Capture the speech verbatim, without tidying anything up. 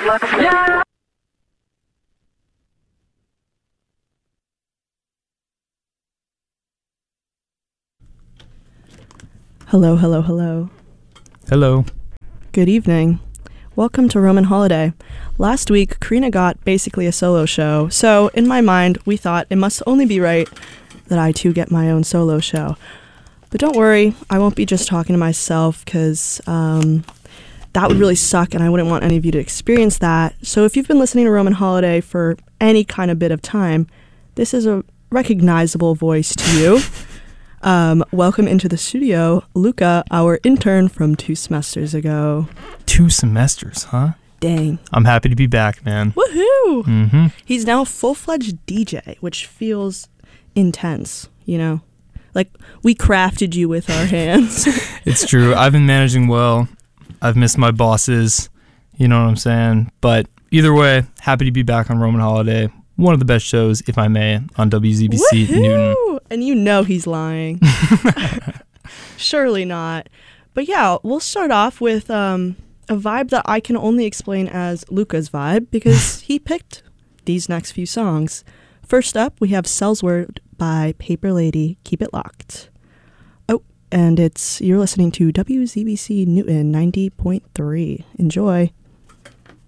Hello, hello, hello. Hello. Good evening. Welcome to Roman Holiday. Last week, Karina got basically a solo show, so in my mind, we thought it must only be right that I too get my own solo show. But don't worry, I won't be just talking to myself, because um, that would really suck, and I wouldn't want any of you to experience that. So if you've been listening to Roman Holiday for any kind of bit of time, this is a recognizable voice to you. Um, welcome into the studio, Luca, our intern from two semesters ago. Two semesters, huh? Dang. I'm happy to be back, man. Woohoo! Mm-hmm. He's now a full-fledged D J, which feels intense, you know? Like, we crafted you with our hands. It's true. I've been managing well. I've missed my bosses. You know what I'm saying? But either way, happy to be back on Roman Holiday. One of the best shows, if I may, on W Z B C Woohoo! Newton. And you know he's lying. Surely not. But yeah, we'll start off with um, a vibe that I can only explain as Luca's vibe because he picked these next few songs. First up, we have Sellsword by Paper Lady, Keep It Locked. Oh, and it's you're listening to W Z B C Newton ninety point three. Enjoy.